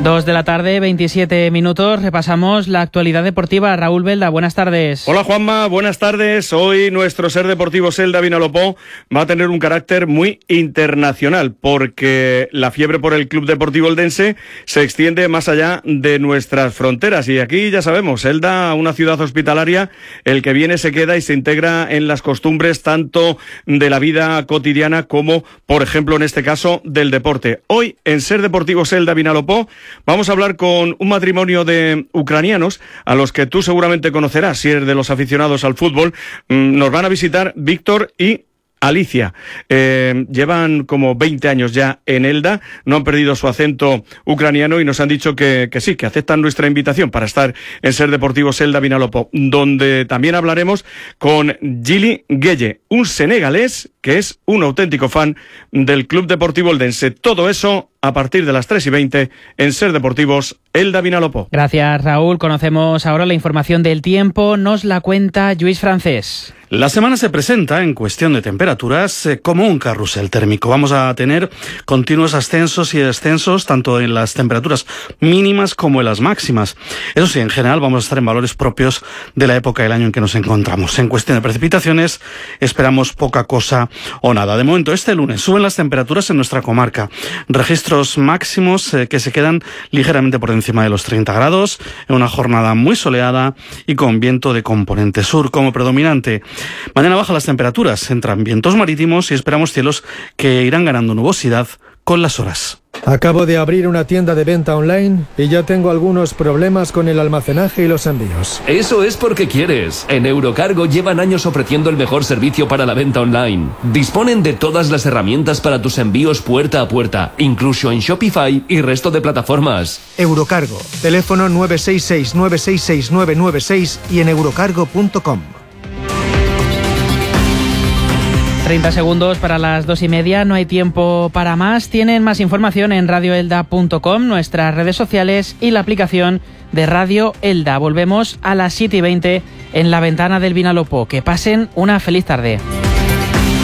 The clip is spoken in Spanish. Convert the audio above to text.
2 de la tarde, 27 minutos. Repasamos la actualidad deportiva. Raúl Belda, buenas tardes. Hola Juanma, buenas tardes. Hoy nuestro Ser Deportivo Selda Vinalopó va a tener un carácter muy internacional porque la fiebre por el Club Deportivo Eldense se extiende más allá de nuestras fronteras. Y aquí ya sabemos, Selda, una ciudad hospitalaria, el que viene se queda y se integra en las costumbres tanto de la vida cotidiana como, por ejemplo, en este caso, del deporte. Hoy en Ser Deportivo Selda Vinalopó vamos a hablar con un matrimonio de ucranianos a los que tú seguramente conocerás si eres de los aficionados al fútbol. Nos van a visitar Víctor y Alicia. Llevan como 20 años ya en Elda, no han perdido su acento ucraniano y nos han dicho que sí, que aceptan nuestra invitación para estar en Ser Deportivo Selda Vinalopó, donde también hablaremos con Gili Gueye, un senegalés que es un auténtico fan del Club Deportivo Eldense. Todo eso a partir de las 3:20 en Ser Deportivos Elda Vinalopó. Gracias, Raúl. Conocemos ahora la información del tiempo. Nos la cuenta Lluís Francés. La semana se presenta, en cuestión de temperaturas, como un carrusel térmico. Vamos a tener continuos ascensos y descensos, tanto en las temperaturas mínimas como en las máximas. Eso sí, en general vamos a estar en valores propios de la época del año en que nos encontramos. En cuestión de precipitaciones, esperamos poca cosa o nada. De momento, este lunes suben las temperaturas en nuestra comarca. Registros máximos que se quedan ligeramente por encima de los 30 grados, en una jornada muy soleada y con viento de componente sur como predominante. Mañana bajan las temperaturas, entran vientos marítimos y esperamos cielos que irán ganando nubosidad con las horas. Acabo de abrir una tienda de venta online y ya tengo algunos problemas con el almacenaje y los envíos. Eso es porque quieres. En Eurocargo llevan años ofreciendo el mejor servicio para la venta online. Disponen de todas las herramientas para tus envíos puerta a puerta, incluso en Shopify y resto de plataformas. Eurocargo, teléfono 966-966-996 y en eurocargo.com. 30 segundos para las 2:30, no hay tiempo para más. Tienen más información en radioelda.com, nuestras redes sociales y la aplicación de Radio Elda. Volvemos a las 7:20 en la ventana del Vinalopó. Que pasen una feliz tarde.